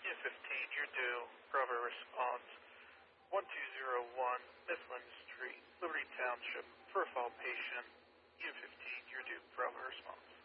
15, you're due. Bravo response. 1201 Mifflin Street, Liberty Township, for a fall patient. U15, you're due. Bravo response.